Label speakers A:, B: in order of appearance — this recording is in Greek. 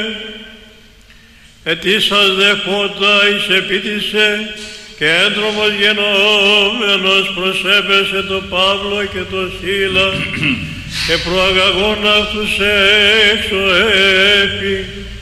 A: ετήσας δεχότα εις επίτησε και έντρομος γενόμενος προσέπεσε το Παύλο και το Σίλα και προαγαγών αυτούς έξω έπι